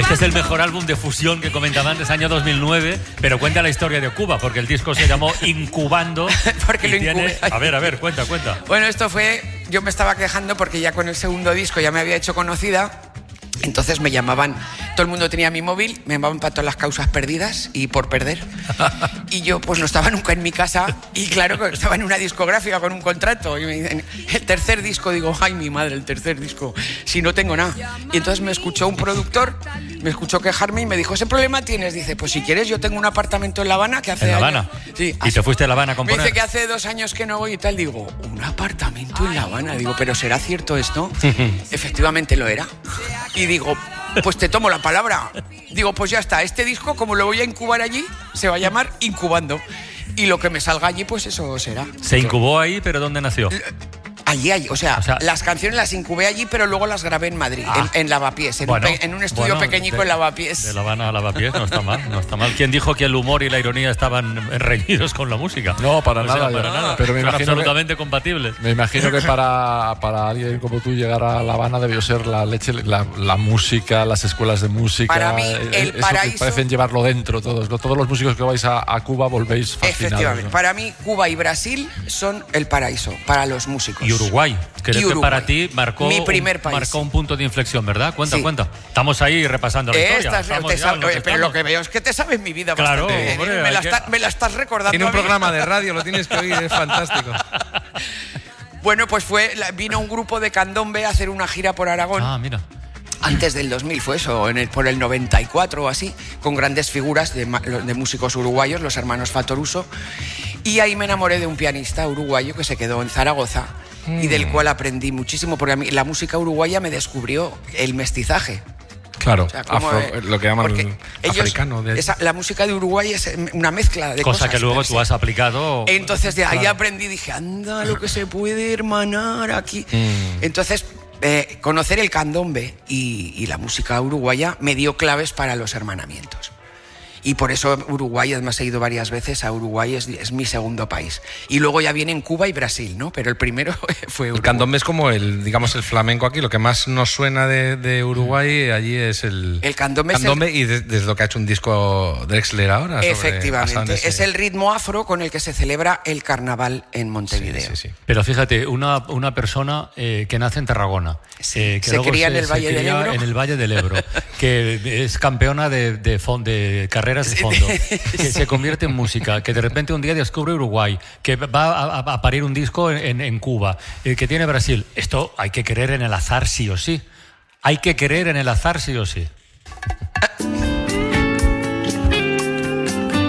Este es el mejor álbum de fusión que comentaba antes, año 2009, pero cuenta la historia de Cuba, porque el disco se llamó Incubando. Porque lo incubé. A ver, cuenta. Bueno, esto fue... Yo me estaba quejando porque ya con el segundo disco ya me había hecho conocida. Entonces me llamaban, todo el mundo tenía mi móvil, me llamaban para todas las causas perdidas y por perder. Y yo pues no estaba nunca en mi casa y claro, estaba en una discográfica con un contrato. Y me dicen, el tercer disco, digo, ay mi madre, el tercer disco, si no tengo nada. Y entonces me escuchó un productor, me escuchó quejarme y me dijo, ¿ese problema tienes? Dice, pues si quieres yo tengo un apartamento en La Habana que hace ¿En La años... Habana? Sí. ¿Y te fuiste a La Habana a componer? Me dice que hace 2 años que no voy y tal. Digo, ¿un apartamento en La Habana? Digo, ¿pero será cierto esto? Efectivamente lo era. Y digo, pues te tomo la palabra. Digo, pues ya está, este disco, como lo voy a incubar allí, se va a llamar Incubando. Y lo que me salga allí, pues eso será. Se incubó ahí, pero ¿dónde nació? Allí, o sea, las canciones las incubé allí, pero luego las grabé en Madrid, en Lavapiés, en un estudio pequeñico en Lavapiés. De La Habana a Lavapiés, no está mal. ¿Quién dijo que el humor y la ironía estaban reñidos con la música? No, para nada. Pero me son imagino absolutamente compatibles. Me imagino que para alguien como tú llegar a La Habana debió ser la leche, la música, las escuelas de música. Para mí, el paraíso. Que parecen llevarlo dentro todos. Todos los músicos que vais a Cuba volvéis fascinados. Efectivamente. ¿no? Para mí, Cuba y Brasil son el paraíso para los músicos. Y Uruguay. Creo que para ti marcó mi primer país. Marcó un punto de inflexión, ¿verdad? Cuenta. Estamos ahí repasando la historia. Pero lo que veo es que te sabes mi vida claro, bastante bien. Hombre, me la estás recordando. Tiene un programa de radio, lo tienes que oír, es fantástico. Bueno, pues vino un grupo de candombe a hacer una gira por Aragón. Ah, mira. Antes del 2000 fue eso, por el 94 o así, con grandes figuras de músicos uruguayos, los hermanos Fatoruso. Y ahí me enamoré de un pianista uruguayo que se quedó en Zaragoza y del cual aprendí muchísimo, porque a mí la música uruguaya me descubrió el mestizaje. Claro, O sea, lo que llaman africano. La música de Uruguay es una mezcla de cosas. Cosa que luego tú has aplicado. Entonces de ahí aprendí, dije, anda, lo que se puede hermanar aquí. Entonces, conocer el candombe y la música uruguaya me dio claves para los hermanamientos. Y por eso Uruguay, además he ido varias veces a Uruguay, es mi segundo país. Y luego ya vienen Cuba y Brasil, ¿no? Pero el primero fue Uruguay. El candombe es como el flamenco aquí. Lo que más nos suena de Uruguay allí es el candombe y desde lo que ha hecho un disco Drexler ahora. Efectivamente. Es el ritmo afro con el que se celebra el carnaval en Montevideo. Sí. Pero fíjate, una persona que nace en Tarragona, que se cría en el Valle del Ebro. En el Valle del Ebro, que es campeona de carreras de fondo, que se convierte en música, que de repente un día descubre Uruguay, que va a parir un disco en Cuba, que tiene Brasil. Esto hay que creer en el azar sí o sí. Hay que creer en el azar sí o sí.